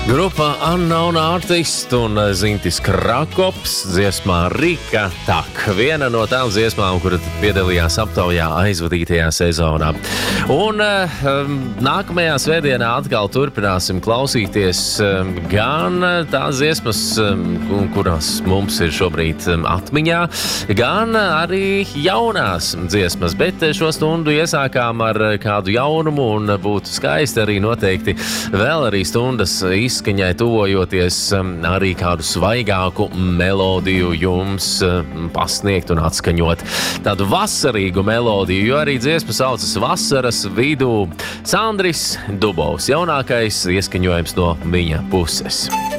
Grupa Unknown Artist un Zintis Krakops dziesmā Rika Tak. Viena no tām dziesmām, kura piedalījās aptaujā aizvadītajā sezonā. Un nākamajā svētdienā atkal turpināsim klausīties gan tās dziesmas, kurās mums ir šobrīd atmiņā, gan arī jaunās dziesmas. Bet šo stundu iesākām ar kādu jaunumu un būtu skaisti arī noteikti vēl arī stundas izskaņai tuvojoties arī kādu svaigāku melodiju jums pasniegt un atskaņot. Tādu vasarīgu melodiju, jo arī dziesma saucas Vasaras vidū. Sandris Dubovs, jaunākais ieskaņojums no viņa puses.